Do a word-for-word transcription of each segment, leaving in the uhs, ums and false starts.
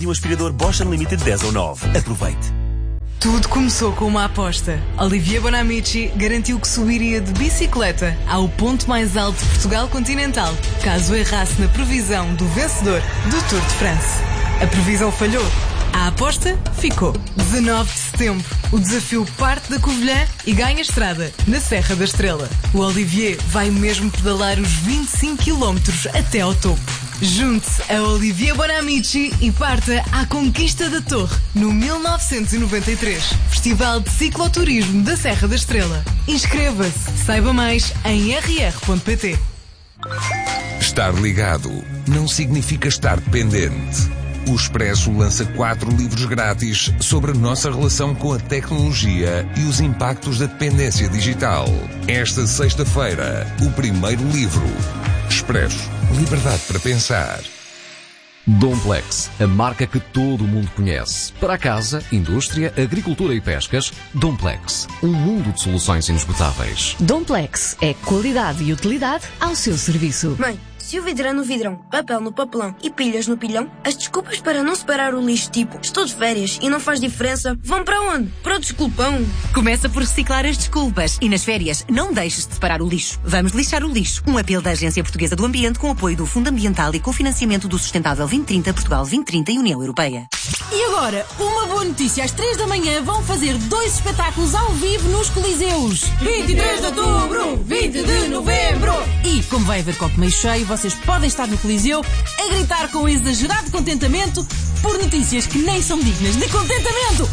E um aspirador Bosch Unlimited dez ou nove. Aproveite. Tudo começou com uma aposta. Olivier Bonamici garantiu que subiria de bicicleta ao ponto mais alto de Portugal continental, caso errasse na previsão do vencedor do Tour de France. A previsão falhou. A aposta ficou. dezanove de setembro. O desafio parte da Covilhã e ganha estrada na Serra da Estrela. O Olivier vai mesmo pedalar os vinte e cinco quilómetros até ao topo. Junte-se a Olivier Bonamici e parta à conquista da Torre no mil novecentos e noventa e três. Festival de Cicloturismo da Serra da Estrela. Inscreva-se. Saiba mais em r r ponto p t. Estar ligado não significa estar dependente. O Expresso lança quatro livros grátis sobre a nossa relação com a tecnologia e os impactos da dependência digital. Esta sexta-feira, o primeiro livro. Expresso. Liberdade para pensar. Domplex, a marca que todo o mundo conhece. Para a casa, indústria, agricultura e pescas, Domplex, um mundo de soluções inesgotáveis. Domplex é qualidade e utilidade ao seu serviço. Mãe, se o vidro é no vidrão, papel no papelão e pilhas no pilhão, as desculpas para não separar o lixo, tipo estou de férias e não faz diferença, vão para onde? Para o desculpão. Começa por reciclar as desculpas e nas férias não deixes de separar o lixo. Vamos lixar o lixo. Um apelo da Agência Portuguesa do Ambiente com apoio do Fundo Ambiental e cofinanciamento do Sustentável vinte trinta, Portugal vinte trinta e União Europeia. E agora, uma boa notícia. Às três da manhã vão fazer dois espetáculos ao vivo nos Coliseus. vinte e três de outubro, vinte de novembro. E, como vai haver copo meio cheio, vocês podem estar no Coliseu a gritar com exagerado contentamento por notícias que nem são dignas de contentamento.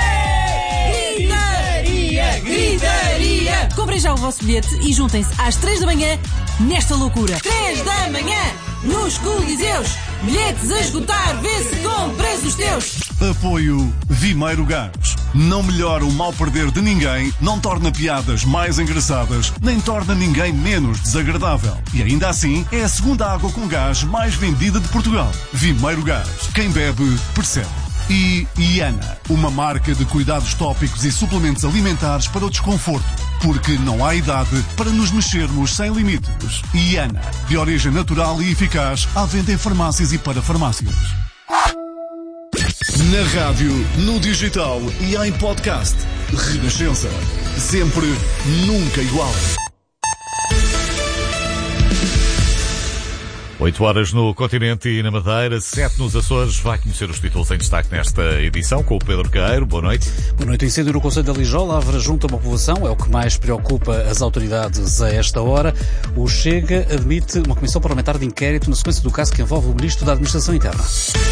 Gritaria, gritaria. Comprem já o vosso bilhete e juntem-se às três da manhã nesta loucura. três da manhã, nos Coliseus. Bilhetes a esgotar, vê se compras os teus. Apoio Vimeiro Gás. Não melhora o mal perder de ninguém, não torna piadas mais engraçadas, nem torna ninguém menos desagradável. E ainda assim, é a segunda água com gás mais vendida de Portugal. Vimeiro Gás. Quem bebe, percebe. E Iana, uma marca de cuidados tópicos e suplementos alimentares para o desconforto. Porque não há idade para nos mexermos sem limites. Iana, de origem natural e eficaz, à venda em farmácias e para farmácias. Na rádio, no digital e em podcast. Renascença. Sempre, nunca igual. oito horas no continente e na Madeira, sete nos Açores. Vai conhecer os títulos em destaque nesta edição com o Pedro Queiro. Boa noite. Boa noite. Incêndio no Concelho da Lijó. Lavra junto a uma povoação. É o que mais preocupa as autoridades a esta hora. O Chega admite uma comissão parlamentar de inquérito na sequência do caso que envolve o Ministro da Administração Interna.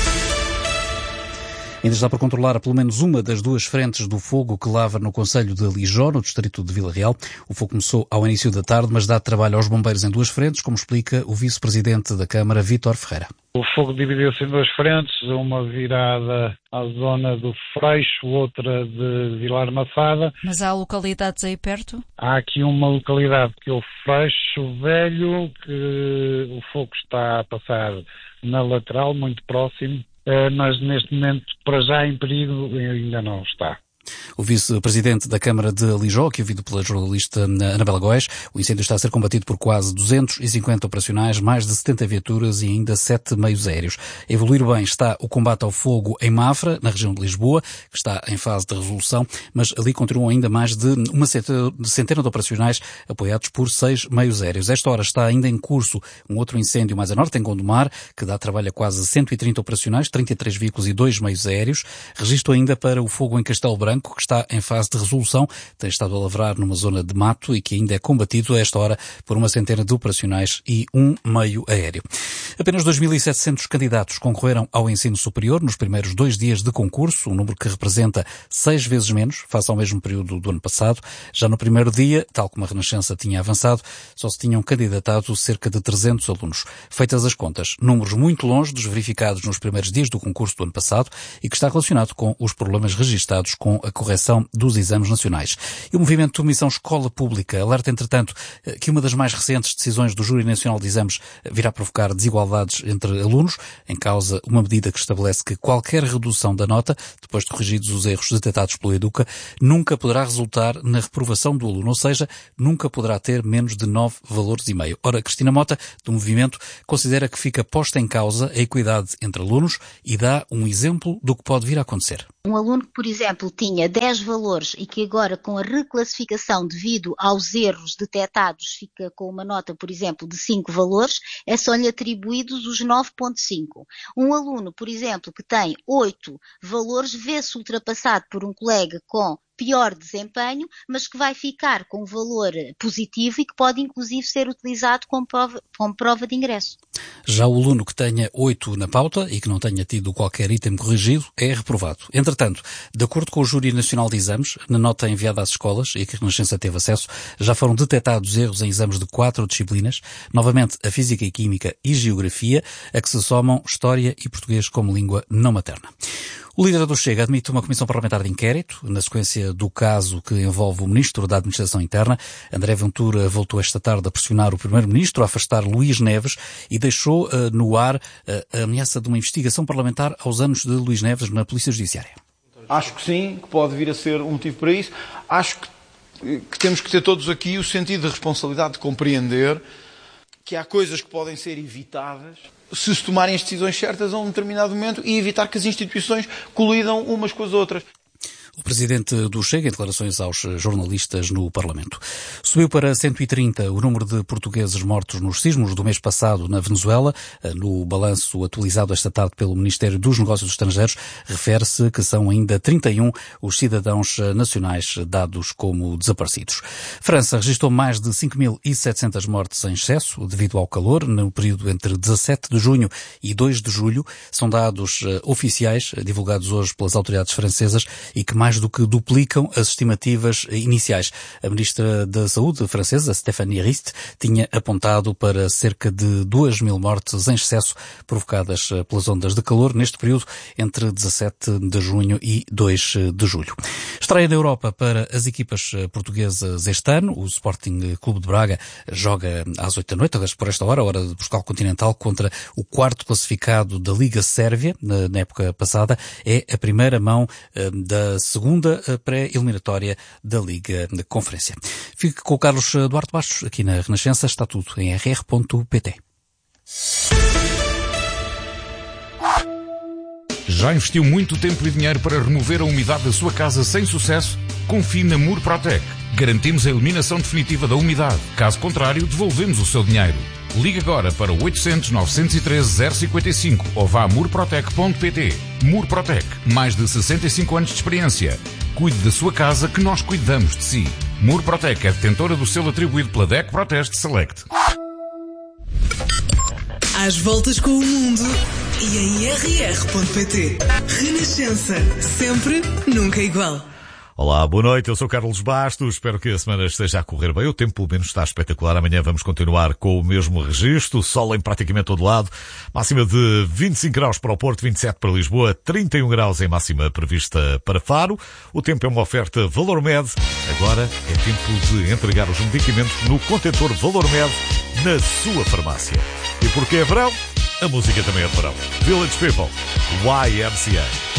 Ainda está por controlar pelo menos uma das duas frentes do fogo que lavra no concelho de Lijó, no distrito de Vila Real. O fogo começou ao início da tarde, mas dá trabalho aos bombeiros em duas frentes, como explica o vice-presidente da Câmara, Vítor Ferreira. O fogo dividiu-se em duas frentes, uma virada à zona do Freixo, outra de Vila Armaçada. Mas há localidades aí perto? Há aqui uma localidade que é o Freixo Velho, que o fogo está a passar na lateral, muito próximo. Mas neste momento, para já em perigo, ainda não está. O vice-presidente da Câmara de Lijó, que é ouvido pela jornalista Anabela Góes, o incêndio está a ser combatido por quase duzentos e cinquenta operacionais, mais de setenta viaturas e ainda sete meios aéreos. A evoluir bem está o combate ao fogo em Mafra, na região de Lisboa, que está em fase de resolução, mas ali continuam ainda mais de uma centena de operacionais apoiados por seis meios aéreos. Esta hora está ainda em curso um outro incêndio mais a norte, em Gondomar, que dá trabalho a quase cento e trinta operacionais, trinta e três veículos e dois meios aéreos. Registro ainda para o fogo em Castelo Branco, que está em fase de resolução, tem estado a lavrar numa zona de mato e que ainda é combatido a esta hora por uma centena de operacionais e um meio aéreo. Apenas dois mil e setecentos candidatos concorreram ao ensino superior nos primeiros dois dias de concurso, um número que representa seis vezes menos face ao mesmo período do ano passado. Já no primeiro dia, tal como a Renascença tinha avançado, só se tinham candidatado cerca de trezentos alunos. Feitas as contas, números muito longe dos verificados nos primeiros dias do concurso do ano passado e que está relacionado com os problemas registados com com a correção dos exames nacionais. E o movimento Missão Escola Pública alerta, entretanto, que uma das mais recentes decisões do Júri Nacional de Exames virá provocar desigualdades entre alunos. Em causa, uma medida que estabelece que qualquer redução da nota, depois de corrigidos os erros detectados pelo Educa, nunca poderá resultar na reprovação do aluno, ou seja, nunca poderá ter menos de nove valores e meio. Ora, Cristina Mota, do movimento, considera que fica posta em causa a equidade entre alunos e dá um exemplo do que pode vir a acontecer. Um aluno que, por exemplo, tinha dez valores e que agora, com a reclassificação devido aos erros detectados, fica com uma nota, por exemplo, de cinco valores, é só-lhe atribuídos os nove vírgula cinco. Um aluno, por exemplo, que tem oito valores, vê-se ultrapassado por um colega com pior desempenho, mas que vai ficar com um valor positivo e que pode inclusive ser utilizado como prova, como prova de ingresso. Já o aluno que tenha oito na pauta e que não tenha tido qualquer item corrigido é reprovado. Entretanto, de acordo com o Júri Nacional de Exames, na nota enviada às escolas e que a Renascença teve acesso, já foram detectados erros em exames de quatro disciplinas, novamente a Física e Química e Geografia, a que se somam História e Português como língua não materna. O líder do Chega admite uma comissão parlamentar de inquérito na sequência do caso que envolve o Ministro da Administração Interna. André Ventura voltou esta tarde a pressionar o Primeiro-Ministro a afastar Luís Neves e deixou uh, no ar uh, a ameaça de uma investigação parlamentar aos anos de Luís Neves na Polícia Judiciária. Acho que sim, que pode vir a ser um motivo para isso. Acho que, que temos que ter todos aqui o sentido de responsabilidade de compreender que há coisas que podem ser evitadas se se tomarem as decisões certas a um determinado momento e evitar que as instituições colidam umas com as outras. O presidente do Chega, em declarações aos jornalistas no Parlamento. Subiu para cento e trinta o número de portugueses mortos nos sismos do mês passado na Venezuela. No balanço atualizado esta tarde pelo Ministério dos Negócios Estrangeiros, refere-se que são ainda trinta e um os cidadãos nacionais dados como desaparecidos. França registrou mais de cinco mil e setecentas mortes em excesso devido ao calor no período entre dezassete de junho e dois de julho. São dados oficiais divulgados hoje pelas autoridades francesas e que mais do que duplicam as estimativas iniciais. A Ministra da Saúde francesa, Stéphanie Rist, tinha apontado para cerca de duas mil mortes em excesso provocadas pelas ondas de calor neste período entre dezassete de junho e dois de julho. Estreia da Europa para as equipas portuguesas este ano. O Sporting Clube de Braga joga às oito da noite, por esta hora, hora de Portugal Continental, contra o quarto classificado da Liga Sérvia. Na época passada, é a primeira mão da segunda pré-eliminatória da Liga de Conferência. Fique com o Carlos Duarte Bastos, aqui na Renascença. Está tudo em r r ponto p t. Já investiu muito tempo e dinheiro para remover a umidade da sua casa sem sucesso? Confie na Murprotec. Garantimos a eliminação definitiva da umidade. Caso contrário, devolvemos o seu dinheiro. Ligue agora para oitocentos, novecentos e treze, zero cinquenta e cinco ou vá a murprotec ponto p t. Murprotec, mais de sessenta e cinco anos de experiência. Cuide da sua casa que nós cuidamos de si. Murprotec é detentora do selo atribuído pela D E C Proteste Select. Às voltas com o mundo e em r r ponto p t. Renascença, sempre, nunca igual. Olá, boa noite, eu sou Carlos Bastos, espero que a semana esteja a correr bem, o tempo pelo menos está espetacular, amanhã vamos continuar com o mesmo registro, sol em praticamente todo lado, máxima de vinte e cinco graus para o Porto, vinte e sete para Lisboa, trinta e um graus em máxima prevista para Faro, o tempo é uma oferta Valormed, agora é tempo de entregar os medicamentos no contentor Valormed na sua farmácia. E porque é verão, a música também é verão. Village People, Y M C A.